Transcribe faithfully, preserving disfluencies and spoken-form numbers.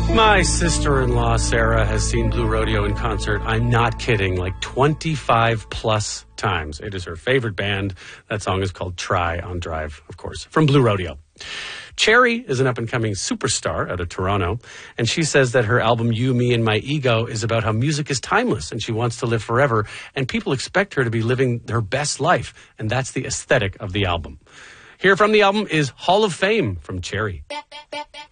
My sister-in-law, Sarah, has seen Blue Rodeo in concert. I'm not kidding, like twenty-five plus times. It is her favorite band. That song is called Try on Drive, of course, from Blue Rodeo. Cherry is an up-and-coming superstar out of Toronto, and she says that her album You, Me, and My Ego is about how music is timeless and she wants to live forever, and people expect her to be living her best life, and that's the aesthetic of the album. Here from the album is Hall of Fame from Cherry.